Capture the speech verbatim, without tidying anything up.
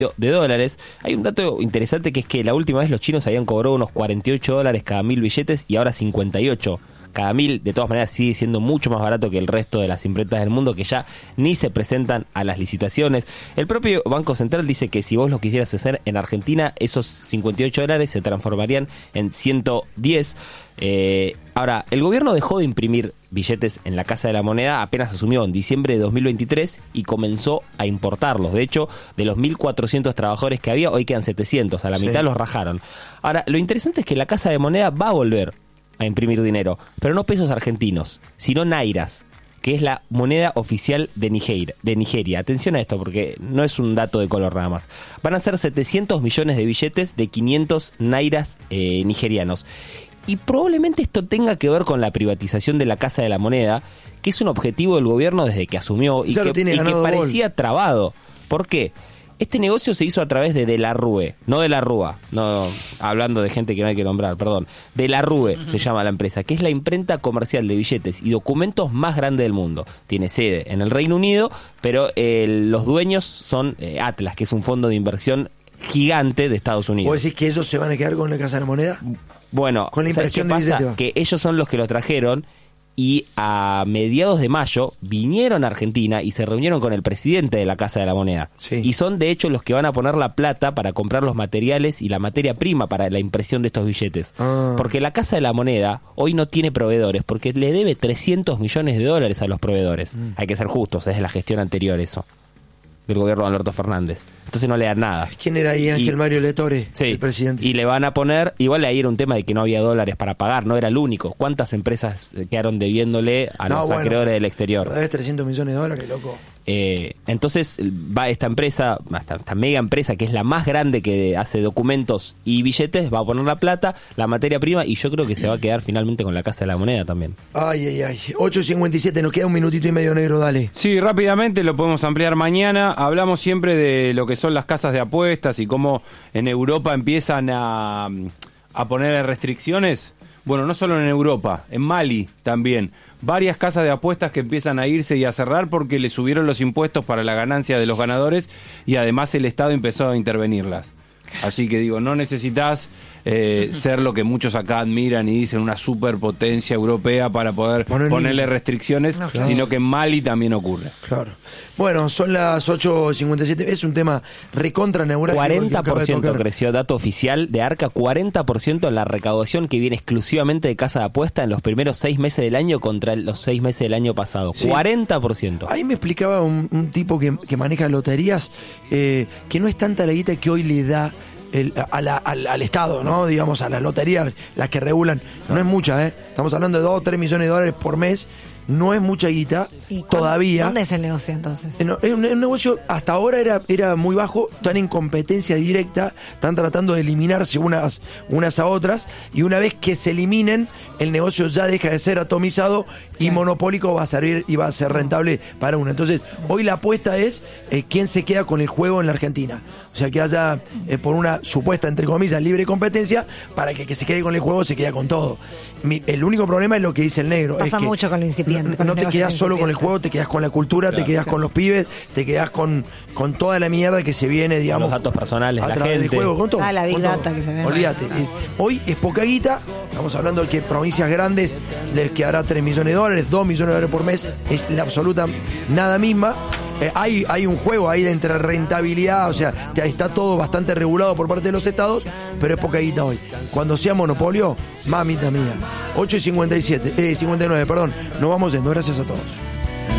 de dólares. Hay un dato interesante que es que la última vez los chinos habían cobrado unos cuarenta y ocho dólares cada mil billetes y ahora cincuenta y ocho cada mil. De todas maneras sigue siendo mucho más barato que el resto de las imprentas del mundo, que ya ni se presentan a las licitaciones. El propio Banco Central dice que si vos lo quisieras hacer en Argentina, esos cincuenta y ocho dólares se transformarían en ciento diez. Eh, ahora, el gobierno dejó de imprimir billetes en la Casa de la Moneda, apenas asumió en diciembre de dos mil veintitrés y comenzó a importarlos. De hecho, de los mil cuatrocientos trabajadores que había, hoy quedan setecientos, a la sí. mitad los rajaron. Ahora, lo interesante es que la Casa de Moneda va a volver a imprimir dinero, pero no pesos argentinos, sino nairas, que es la moneda oficial de Nigeria, de Nigeria. Atención a esto, porque no es un dato de color nada más. Van a ser setecientos millones de billetes de quinientos nairas eh, nigerianos. Y probablemente esto tenga que ver con la privatización de la Casa de la Moneda, que es un objetivo del gobierno desde que asumió y, que, y que parecía gol. trabado. ¿Por qué? Este negocio se hizo a través de De la Rue, no de la Rúa, no, hablando de gente que no hay que nombrar, perdón. De la Rue se llama la empresa, que es la imprenta comercial de billetes y documentos más grande del mundo. Tiene sede en el Reino Unido, pero eh, los dueños son eh, Atlas, que es un fondo de inversión gigante de Estados Unidos. ¿Vos decís que ellos se van a quedar con la Casa de la Moneda? Bueno, con la impresión de billetes. Que ellos son los que lo trajeron. Y a mediados de mayo vinieron a Argentina y se reunieron con el presidente de la Casa de la Moneda. Sí. Y son de hecho los que van a poner la plata para comprar los materiales y la materia prima para la impresión de estos billetes. Ah. Porque la Casa de la Moneda hoy no tiene proveedores porque le debe trescientos millones de dólares a los proveedores. Mm. Hay que ser justos, es de la gestión anterior eso, del gobierno de Alberto Fernández. Entonces no le dan nada. ¿Quién era ahí? Ángel y, Mario Letore, sí, el presidente. Y le van a poner, igual ahí era un tema de que no había dólares para pagar, no era el único. ¿Cuántas empresas quedaron debiéndole a no, los bueno, acreedores del exterior? Debes trescientos millones de dólares, loco. Eh, entonces va esta empresa, esta, esta mega empresa que es la más grande que hace documentos y billetes, va a poner la plata, la materia prima, y yo creo que se va a quedar finalmente con la Casa de la Moneda también. Ay, ay, ay. ocho cincuenta y siete, nos queda un minutito y medio, negro, dale. Sí, rápidamente lo podemos ampliar mañana. Hablamos siempre de lo que son las casas de apuestas y cómo en Europa empiezan a, a poner restricciones. Bueno, no solo en Europa, en Mali también. Varias casas de apuestas que empiezan a irse y a cerrar porque le subieron los impuestos para la ganancia de los ganadores y además el Estado empezó a intervenirlas. Así que digo, no necesitas eh, ser lo que muchos acá admiran y dicen una superpotencia europea para poder bueno, ponerle restricciones, no, claro. sino que en Mali también ocurre. Claro. Bueno, son las ocho cincuenta y siete, es un tema recontra neural. cuarenta por ciento creció, dato oficial de Arca, cuarenta por ciento en la recaudación que viene exclusivamente de casa de apuesta en los primeros seis meses del año contra los seis meses del año pasado. Sí. cuarenta por ciento. Ahí me explicaba un, un tipo que, que maneja loterías eh, que no es tanta la guita que hoy le da El, a la, al, al Estado, ¿no? Digamos, a las loterías, las que regulan. No es mucha, ¿eh? Estamos hablando de dos o tres millones de dólares por mes. No es mucha guita todavía. ¿Dónde es el negocio entonces? Es un, un negocio, hasta ahora era, era muy bajo, están en competencia directa, están tratando de eliminarse unas, unas a otras, y una vez que se eliminen, el negocio ya deja de ser atomizado y claro. monopólico, va a servir y va a ser rentable para uno. Entonces, hoy la apuesta es eh, quién se queda con el juego en la Argentina. O sea, que haya, eh, por una supuesta, entre comillas, libre competencia, para que el que se quede con el juego se quede con todo. Mi, el único problema es lo que dice el negro. Pasa es que mucho con lo incipiente. No, no te quedás solo con el juego, te quedás con la cultura, claro, te quedás claro. con los pibes, te quedás con, con toda la mierda que se viene, digamos. Con los datos personales, a la través gente. del juego, con todo. Ah, la big data todo. que se ve. Olvídate. Ah. Hoy es poca guita, estamos hablando de que provincias grandes les quedará tres millones de dólares, dos millones de dólares por mes, es la absoluta nada misma. Eh, hay, hay un juego ahí de entre rentabilidad, o sea, está todo bastante regulado por parte de los estados, pero es poca guita hoy. Cuando sea monopolio, mamita mía. ocho y cincuenta y siete, eh, cincuenta y nueve, perdón. Nos vamos yendo, gracias a todos.